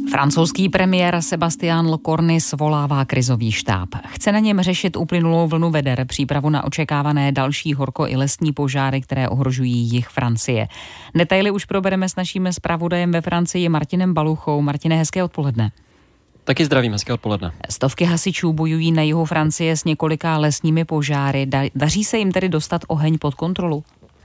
Francouzský premiér Sébastien Lecornu svolává krizový štáb. Chce na něm řešit uplynulou vlnu veder, přípravu na očekávané další horko- i lesní požáry, které ohrožují jih Francie. Detaily už probereme s naším zpravodajem ve Francii Martinem Baluchou. Martine, hezké odpoledne. Taky zdravím, hezké odpoledne. Stovky hasičů bojují na jihu Francie s několika lesními požáry. Daří se jim tedy dostat oheň pod kontrolu?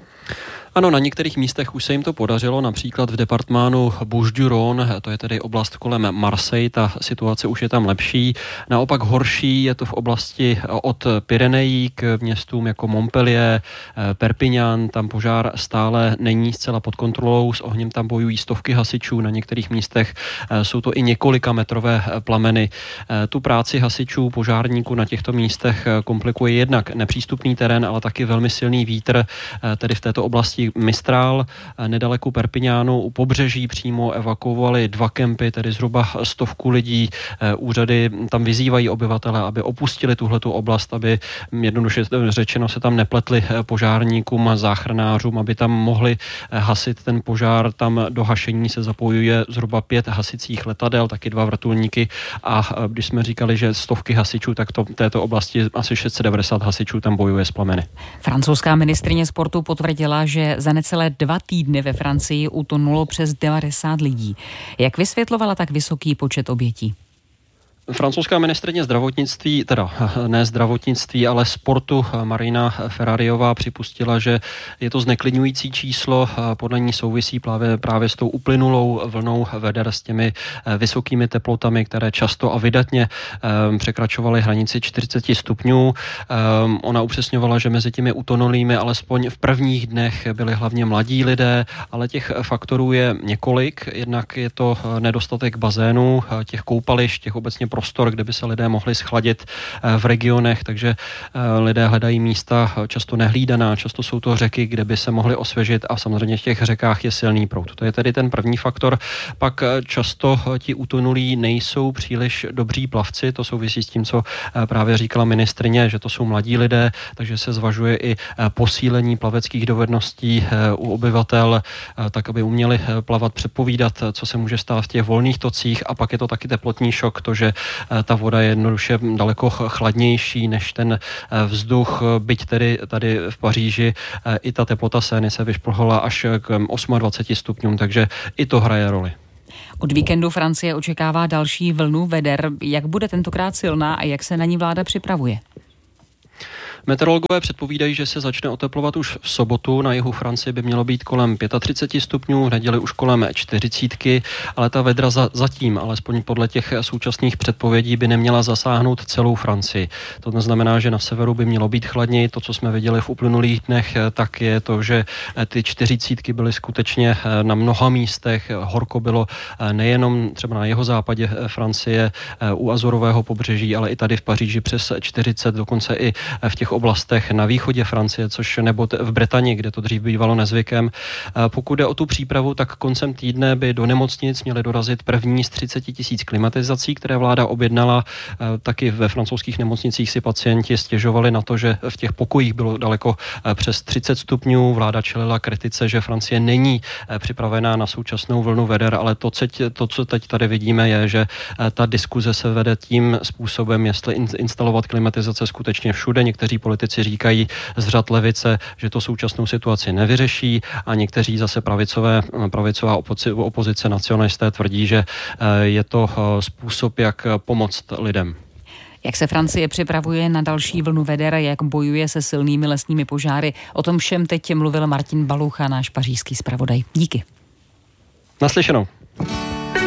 Ano, na některých místech už se jim to podařilo, například v departmánu Bouches-du-Rhône, to je tedy oblast kolem Marseille, ta situace už je tam lepší. Naopak horší je to v oblasti od Pyrenejí k městům jako Montpellier, Perpignan, tam požár stále není zcela pod kontrolou, s ohněm tam bojují stovky hasičů, na některých místech jsou to i několikametrové plameny. Tu práci hasičů, požárníků na těchto místech komplikuje jednak nepřístupný terén, ale taky velmi silný vítr, tedy v této oblasti Mistral, nedaleko Perpignánu, u pobřeží přímo evakuovali 2 kempy, tedy zhruba 100 lidí. Úřady tam vyzývají obyvatele, aby opustili tuhletu oblast, aby jednoduše řečeno se tam nepletli požárníkům a záchranářům, aby tam mohli hasit ten požár. Tam do hašení se zapojuje zhruba 5 hasicích letadel, taky 2 vrtulníky, a když jsme říkali, že stovky hasičů, tak v této oblasti asi 690 hasičů tam bojuje s plameny. Francouzská ministryně sportu potvrdila, že za necelé 2 týdny ve Francii utonulo přes 90 lidí. Jak vysvětlovala tak vysoký počet obětí? Francouzská ministryně zdravotnictví, teda ne zdravotnictví, ale sportu Marina Ferrariová připustila, že je to zneklidňující číslo, podle ní souvisí právě s tou uplynulou vlnou veder, s těmi vysokými teplotami, které často a vydatně překračovaly hranici 40 stupňů. Ona upřesňovala, že mezi těmi utonulými alespoň v prvních dnech byli hlavně mladí lidé, ale těch faktorů je několik. Jednak je to nedostatek bazénů, těch koupališť, těch obecně prostor, kde by se lidé mohli schladit v regionech, takže lidé hledají místa často nehlídaná, často jsou to řeky, kde by se mohli osvěžit, a samozřejmě v těch řekách je silný proud. To je tedy ten první faktor. Pak často ti utonulí nejsou příliš dobří plavci, to souvisí s tím, co právě říkala ministryně, že to jsou mladí lidé, takže se zvažuje i posílení plaveckých dovedností u obyvatel, tak aby uměli plavat, předpovídat, co se může stát v těch volných tocích, a pak je to taky teplotní šok, to, že ta voda je jednoduše daleko chladnější než ten vzduch, byť tedy tady v Paříži i ta teplota Seiny se vyšplhala až k 28 stupňům, takže i to hraje roli. Od víkendu Francie očekává další vlnu veder. Jak bude tentokrát silná a jak se na ní vláda připravuje? Meteorologové předpovídají, že se začne oteplovat už v sobotu. Na jihu Francie by mělo být kolem 35 stupňů, v neděli už kolem 40, ale ta vedra zatím, alespoň podle těch současných předpovědí, by neměla zasáhnout celou Francii. To znamená, že na severu by mělo být chladněji. To, co jsme viděli v uplynulých dnech, tak je to, že ty 40 byly skutečně na mnoha místech. Horko bylo nejenom třeba na jihozápadě Francie, u Azorového pobřeží, ale i tady v Paříži přes 40, dokonce i v těch oblastech na východě Francie, což nebo v Bretani, kde to dřív bývalo nezvykem. Pokud jde o tu přípravu, tak koncem týdne by do nemocnic měly dorazit první z 30 000 klimatizací, které vláda objednala. Taky ve francouzských nemocnicích si pacienti stěžovali na to, že v těch pokojích bylo daleko přes 30 stupňů. Vláda čelila kritice, že Francie není připravená na současnou vlnu veder, ale to, co teď tady vidíme, je, že ta diskuze se vede tím způsobem, jestli instalovat klimatizace skutečně všude. Někteří politici říkají z řad levice, že to současnou situaci nevyřeší, a někteří zase pravicová opozice, nacionalisté tvrdí, že je to způsob, jak pomoct lidem. Jak se Francie připravuje na další vlnu veder, jak bojuje se silnými lesními požáry, o tom všem teď mluvil Martin Balucha, náš pařížský zpravodaj. Díky. Naslyšenou.